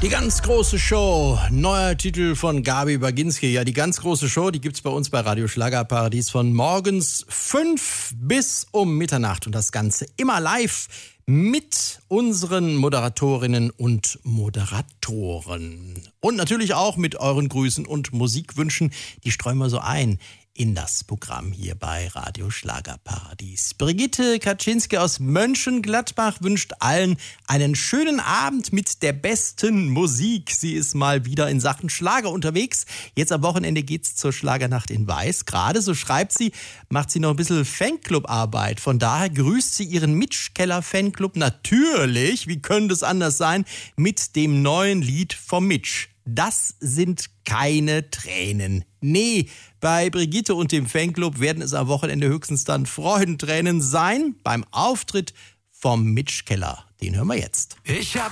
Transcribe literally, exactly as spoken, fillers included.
Die ganz große Show, neuer Titel von Gabi Baginski. Ja, die ganz große Show, die gibt's bei uns bei Radio Schlagerparadies von morgens fünf bis um Mitternacht. Und das Ganze immer live mit unseren Moderatorinnen und Moderatoren. Und natürlich auch mit euren Grüßen und Musikwünschen. Die streuen wir so ein in das Programm hier bei Radio Schlagerparadies. Brigitte Kaczynski aus Mönchengladbach wünscht allen einen schönen Abend mit der besten Musik. Sie ist mal wieder in Sachen Schlager unterwegs. Jetzt am Wochenende geht's zur Schlagernacht in Weiß. Gerade, so schreibt sie, macht sie noch ein bisschen Fanclub-Arbeit. Von daher grüßt sie ihren Mitch-Keller-Fanclub natürlich, wie könnte es anders sein, mit dem neuen Lied vom Mitch. Das sind keine Tränen. Nee, bei Brigitte und dem Fanclub werden es am Wochenende höchstens dann Freudentränen sein beim Auftritt vom Mitch Keller. Den hören wir jetzt. Ich hab